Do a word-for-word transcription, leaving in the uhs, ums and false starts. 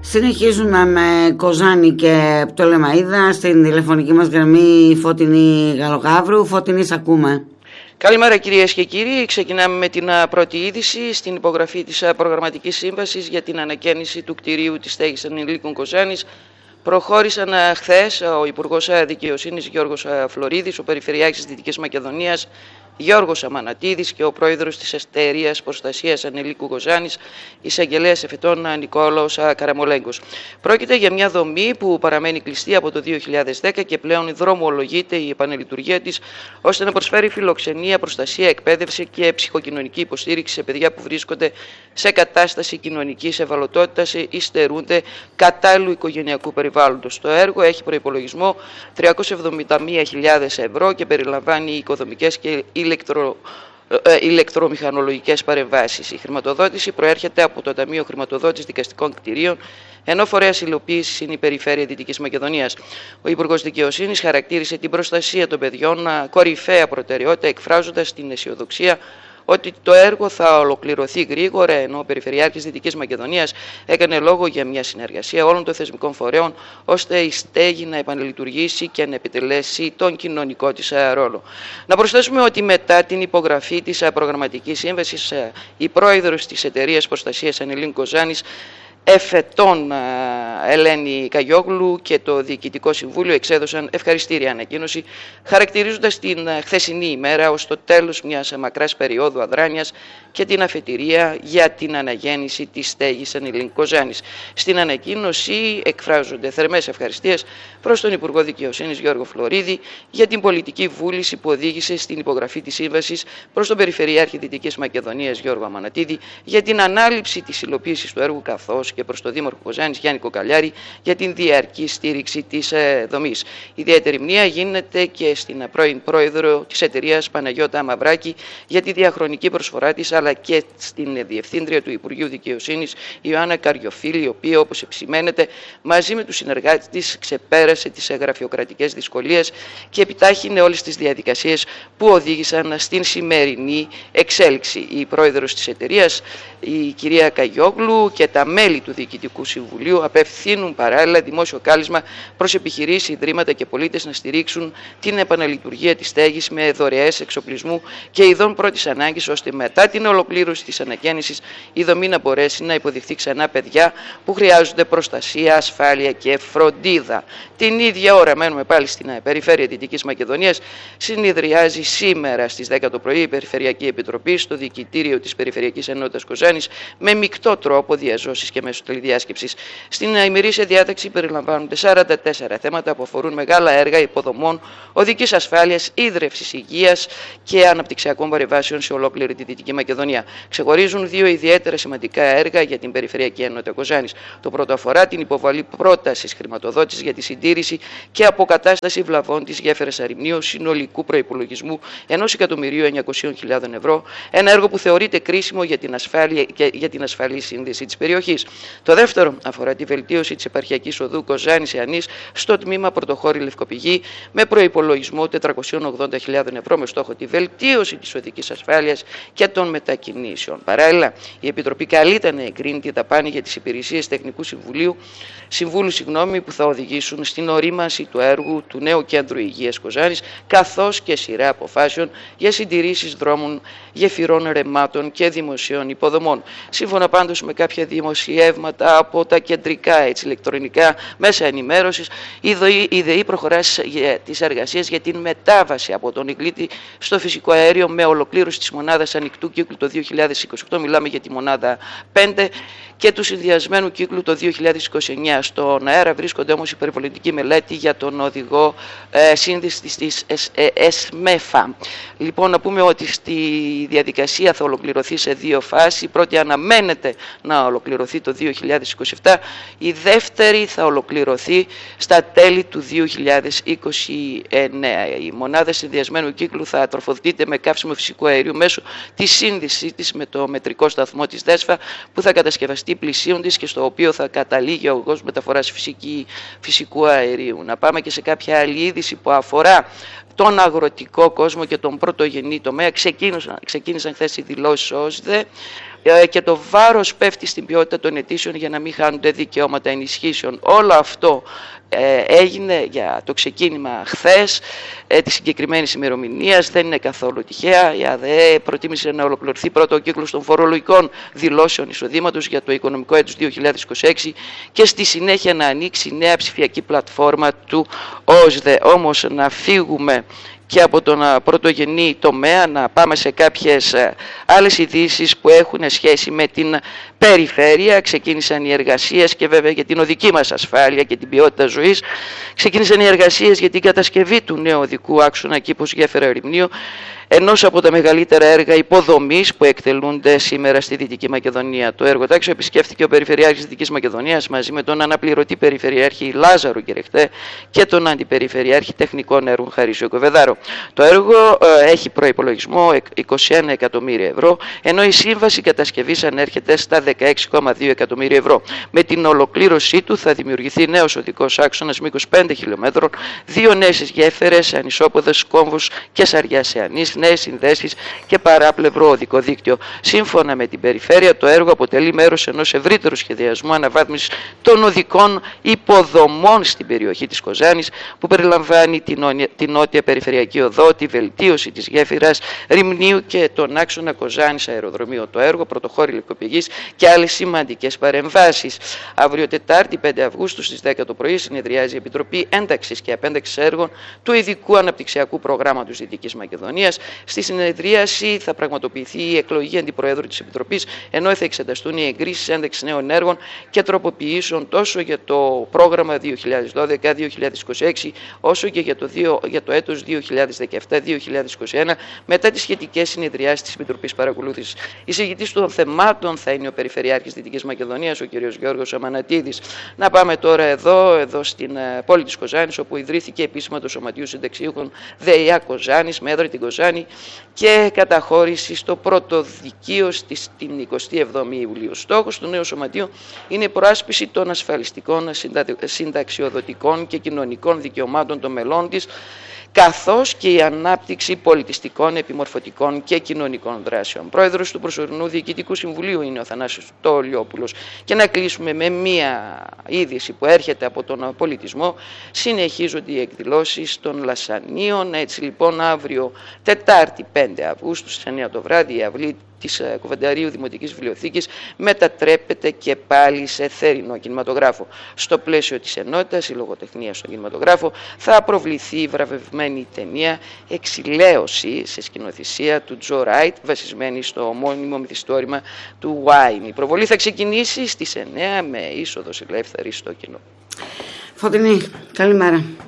Συνεχίζουμε με Κοζάνη και Πτολεμαΐδα στην τηλεφωνική μας γραμμή Φώτινη Γαλογαύρου. Φώτινη, σ' ακούμε. Καλημέρα κυρίες και κύριοι. Ξεκινάμε με την πρώτη είδηση. Στην υπογραφή της προγραμματικής σύμβασης για την ανακαίνιση του κτηρίου της στέγης ανηλίκων Κοζάνης προχώρησαν χθες ο Υπουργός Δικαιοσύνης Γιώργος Φλωρίδης, ο Περιφερειάρχης της Δυτικής Μακεδονίας Γιώργος Αμανατίδης και ο Πρόεδρος της Εταιρείας Προστασίας Ανηλίκου Κοζάνης, Εισαγγελέας Εφετών Νικόλαος Καραμολέγκος. Πρόκειται για μια δομή που παραμένει κλειστή από το δύο χιλιάδες δέκα και πλέον δρομολογείται η επανελειτουργία της, ώστε να προσφέρει φιλοξενία, προστασία, εκπαίδευση και ψυχοκοινωνική υποστήριξη σε παιδιά που βρίσκονται σε κατάσταση κοινωνικής ευαλωτότητας ή στερούνται κατάλληλου οικογενειακού περιβάλλοντος. Το έργο έχει προϋπολογισμό τριακόσιες εβδομήντα μία χιλιάδες ευρώ και περιλαμβάνει οικοδομικές και ηλεκτρο, ε, ηλεκτρομηχανολογικές παρεμβάσεις. Η χρηματοδότηση προέρχεται από το Ταμείο Χρηματοδότησης Δικαστικών Κτηρίων, ενώ φορέας υλοποίησης είναι η Περιφέρεια Δυτικής Μακεδονίας. Ο Υπουργός Δικαιοσύνης χαρακτήρισε την προστασία των παιδιών κορυφαία προτεραιότητα, εκφράζοντας την αισιοδοξία ότι το έργο θα ολοκληρωθεί γρήγορα, ενώ ο Περιφερειάρχης Δυτικής Μακεδονίας έκανε λόγο για μια συνεργασία όλων των θεσμικών φορέων, ώστε η στέγη να επανελειτουργήσει και να επιτελέσει τον κοινωνικό της ρόλο. Να προσθέσουμε ότι μετά την υπογραφή της προγραμματικής σύμβασης, η πρόεδρος της Εταιρείας Προστασίας Ανηλίκων Κοζάνης, Εφετών Ελένη Καγιόγλου και το Διοικητικό Συμβούλιο εξέδωσαν ευχαριστήρια ανακοίνωση, χαρακτηρίζοντας την χθεσινή ημέρα ως το τέλος μιας μακράς περίοδου αδράνειας και την αφετηρία για την αναγέννηση της στέγης Ανηλίκων Κοζάνης. Στην ανακοίνωση εκφράζονται θερμές ευχαριστίες προς τον Υπουργό Δικαιοσύνης Γιώργο Φλωρίδη για την πολιτική βούληση που οδήγησε στην υπογραφή της σύμβασης, προς τον Περιφερειάρχη Δυτικής Μακεδονίας Γιώργο Αμανατίδη για την ανάληψη της υλοποίησης του έργου, καθώς και προς τον Δήμαρχο Κοζάνης Γιάννη Κοκαλιάρη για την διαρκή στήριξη της ε, δομής. Ιδιαίτερη μνήμα γίνεται και στην πρώην πρόεδρο της εταιρείας Παναγιώτα Μαυράκη για τη διαχρονική προσφορά της, αλλά και στην διευθύντρια του Υπουργείου Δικαιοσύνης Ιωάννα Καριοφίλη, η οποία, όπως επισημαίνεται, μαζί με τους συνεργάτες της ξεπέρασε τις γραφειοκρατικές δυσκολίες και επιτάχυνε όλες τις διαδικασίες που οδήγησαν στην σημερινή εξέλιξη. Η πρόεδρος της εταιρείας, η κυρία Καγιόγλου, και τα μέλη του Διοικητικού Συμβουλίου απευθύνουν παράλληλα δημόσιο κάλεσμα προς επιχειρήσεις, ιδρύματα και πολίτες να στηρίξουν την επαναλειτουργία της στέγης με δωρεές εξοπλισμού και ειδών πρώτης ανάγκης, ώστε μετά την ολοκλήρωση της ανακαίνισης η δομή να μπορέσει να υποδειχθεί ξανά παιδιά που χρειάζονται προστασία, ασφάλεια και φροντίδα. Την ίδια ώρα, μένουμε πάλι στην Περιφέρεια Δυτικής Μακεδονίας, συνεδριάζει σήμερα στις δέκα το πρωί η Περιφερειακή Επιτροπή στο Διοικητήριο της Περιφερειακής Ενότητας Κοζάνης με μεικτό τρόπο διαζώσεις και μέσω τηλεδιάσκεψης. Στην ημερήσια διάταξη περιλαμβάνονται σαράντα τέσσερα θέματα που αφορούν μεγάλα έργα υποδομών, οδικής ασφάλειας, ίδρευσης υγείας και αναπτυξιακών παρεμβάσεων σε ολόκληρη τη Δυτική Μακεδονία. Ξεχωρίζουν δύο ιδιαίτερα σημαντικά έργα για την Περιφερειακή Ενότητα Κοζάνης. Το πρώτο αφορά την υποβολή πρότασης χρηματοδότησης για τη συντήρηση και αποκατάσταση βλαβών της γέφυρας Αριμνίου συνολικού προϋπολογισμού ενός εκατομμυρίου εννιακόσιες χιλιάδες ευρώ, ένα έργο που θεωρείται κρίσιμο για την, ασφάλεια, για την ασφαλή σύνδεση της περιοχής. Το δεύτερο αφορά τη βελτίωση της επαρχιακής οδού Κοζάνης Ιαννής στο τμήμα Πρωτοχώρη Λευκοπηγή με προϋπολογισμό τετρακόσιες ογδόντα χιλιάδες ευρώ, με στόχο τη βελτίωση της οδικής ασφάλειας και των μετακινήσεων. Παράλληλα, η Επιτροπή καλείται να εγκρίνει τη δαπάνη για τις υπηρεσίες Τεχνικού Συμβουλίου, Συμβούλου συγγνώμη, που θα οδηγήσουν στην ορίμανση του έργου του νέου Κέντρου Υγείας Κοζάνης, καθώς και σειρά αποφάσεων για συντηρήσεις δρόμων, γεφυρών, ρεμάτων και δημοσίων υποδομών. Σύμφωνα πάντως με κάποια δημοσιεύματα από τα κεντρικά έτσι, ηλεκτρονικά μέσα ενημέρωσης, η ΔΕΗ προχωρά τις εργασίες για την μετάβαση από τον ιγλίτη στο φυσικό αέριο με ολοκλήρωση της μονάδας ανοιχτού κύκλου το δύο χιλιάδες είκοσι οκτώ, μιλάμε για τη μονάδα πέντε, και του συνδυασμένου κύκλου το δύο χιλιάδες είκοσι εννέα. Στον αέρα βρίσκονται όμως η περιβαλλοντική μελέτη για τον οδηγό ε, σύνδεσης της ε, ΕΣΜΕΦΑ. Λοιπόν, να πούμε ότι στη διαδικασία θα ολοκληρωθεί σε δύο φάσεις. Η πρώτη αναμένεται να ολοκληρωθεί το δύο χιλιάδες είκοσι επτά, η δεύτερη θα ολοκληρωθεί στα τέλη του δύο χιλιάδες είκοσι εννέα. Η μονάδα συνδυασμένου κύκλου θα τροφοδοτείται με καύσιμο φυσικού αερίου μέσω της σύνδεσης της με το μετρικό σταθμό της ΔΕΣΦΑ, που θα κατασκευαστεί πλησίον της και στο οποίο θα καταλήγει ο ογός μεταφοράς φυσική, φυσικού αερίου. Να πάμε και σε κάποια άλλη είδηση που αφορά τον αγροτικό κόσμο και τον πρωτογενή τομέα. Ξεκίνησαν, ξεκίνησαν χθες οι δηλώσεις ΟΣΔΕ και το βάρος πέφτει στην ποιότητα των αιτήσεων για να μην χάνονται δικαιώματα ενισχύσεων. Όλο αυτό έγινε για το ξεκίνημα χθες ε, της συγκεκριμένης ημερομηνίας, δεν είναι καθόλου τυχαία. Η ΑΔΕ προτίμησε να ολοκληρωθεί πρώτο ο κύκλος των φορολογικών δηλώσεων εισοδήματος για το οικονομικό έτος δύο χιλιάδες είκοσι έξι και στη συνέχεια να ανοίξει η νέα ψηφιακή πλατφόρμα του ΟΣΔΕ. Όμως να φύγουμε και από τον πρωτογενή τομέα, να πάμε σε κάποιες άλλες ειδήσεις που έχουν σχέση με την περιφέρεια. Ξεκίνησαν οι εργασίες και βέβαια για την οδική μας ασφάλεια και την ποιότητα ζωής. Ξεκίνησαν οι εργασίες για την κατασκευή του νέου οδικού άξονα Κήπος Γέφυρα Ερημνίου, ενός από τα μεγαλύτερα έργα υποδομής που εκτελούνται σήμερα στη Δυτική Μακεδονία. Το εργοτάξιο επισκέφθηκε ο Περιφερειάρχης της Δυτικής Μακεδονίας μαζί με τον αναπληρωτή Περιφερειάρχη Λάζαρο Κερεχτέ και τον Αντιπεριφερειάρχη Τεχνικών Έργων Χαρίσιο Κοβεδάρο. Το έργο ε, έχει προϋπολογισμό είκοσι ένα εκατομμύρια ευρώ, ενώ η σύμβαση κατασκευής ανέρχεται στα δεκαέξι κόμμα δύο εκατομμύρια ευρώ. Με την ολοκλήρωσή του θα δημιουργηθεί νέος οδικός άξονας μήκος πέντε χιλιόμετρων, δύο νέες γέφυρες, ανισόποδες, κόμβους και σαριά σεανής, νέες συνδέσεις και παράπλευρο οδικό δίκτυο. Σύμφωνα με την Περιφέρεια, το έργο αποτελεί μέρος ενός ευρύτερου σχεδιασμού αναβάθμισης των οδικών υποδομών στην περιοχή της Κοζάνης, που περιλαμβάνει την, την νότια περιφερειακή οδό, τη βελτίωση της γέφυρας Ρημνίου και τον άξονα Κοζάνης αεροδρομίου. Το έργο πρωτοχώρη υλικοπηγής και άλλες σημαντικές παρεμβάσεις. Αύριο Τετάρτη πέντε Αυγούστου στις δέκα το πρωί συνεδριάζει η Επιτροπή Ένταξης και Απένταξης Έργων του Ειδικού Αναπτυξιακού Προγράμματος Δυτικής Μακεδονίας. Στη συνεδρίαση θα πραγματοποιηθεί η εκλογή αντιπροέδρου της Επιτροπής, ενώ θα εξεταστούν οι εγκρίσεις ένταξης νέων έργων και τροποποιήσεων τόσο για το πρόγραμμα δύο χιλιάδες δώδεκα δύο χιλιάδες είκοσι έξι, όσο και για το, δύο, για το έτος δύο χιλιάδες δεκαεπτά δύο χιλιάδες είκοσι ένα, μετά τις σχετικές συνεδριάσεις της Επιτροπής Παρακολούθησης. Εισηγητής των θεμάτων θα είναι ο Περιφερειάρχης Δυτικής Μακεδονίας, ο κ. Γιώργος Αμανατίδης. Να πάμε τώρα εδώ, εδώ στην πόλη της Κοζάνης, όπου ιδρύθηκε επίσημα το Σωματείο Συνταξιούχων ΔΕΙΑ Κοζάνης με έδρα την Κοζάνη και καταχώρηση στο πρωτοδικείο στην εικοστή εβδόμη Ιουλίου. Στόχος του νέου σωματείου είναι η προάσπιση των ασφαλιστικών, συνταξιοδοτικών και κοινωνικών δικαιωμάτων των μελών της, καθώς και η ανάπτυξη πολιτιστικών, επιμορφωτικών και κοινωνικών δράσεων. Πρόεδρος του προσωρινού Διοικητικού Συμβουλίου είναι ο Θανάσης Τολιόπουλος. Και να κλείσουμε με μία είδηση που έρχεται από τον πολιτισμό. Συνεχίζονται οι εκδηλώσεις των Λασανίων. Έτσι λοιπόν αύριο Τετάρτη πέντε Αυγούστου στις εννιά το βράδυ η αυλή της Κουβενταρίου Δημοτικής Βιβλιοθήκης μετατρέπεται και πάλι σε θέρινο κινηματογράφο. Στο πλαίσιο της ενότητας, η λογοτεχνία στον κινηματογράφο, θα προβληθεί η βραβευμένη ταινία «Εξηλαίωση» σε σκηνοθεσία του Τζο Ράιτ, βασισμένη στο ομώνυμο μυθιστόρημα του Βάιν. Η προβολή θα ξεκινήσει στις εννιά με είσοδος ελεύθερη στο κοινό. Φωτεινή, καλημέρα.